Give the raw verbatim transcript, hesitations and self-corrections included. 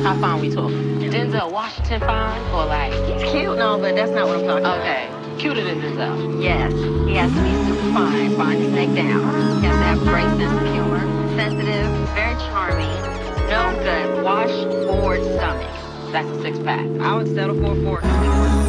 How fine we talking? Denzel Washington fine or like? He's cute, no, but that's not what I'm talking about. Okay, cuter than Denzel. Yes, he has to be super fine, fine to neck down. He has to have great sense of humor, sensitive, very charming, no good, washboard stomach. That's a six pack. I would settle for a four.